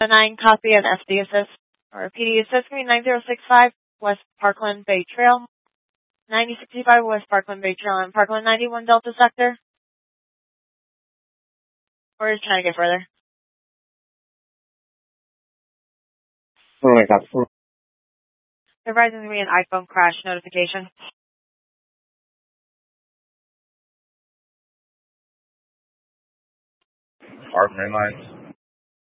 9 copy of FD Assist, or PD Assist, 9065 West Parkland Bay Trail, 9065 West Parkland Bay Trail, and Parkland 91 Delta Sector. Or just trying to get further. Oh my God. There rises to be an iPhone crash notification. Park main line.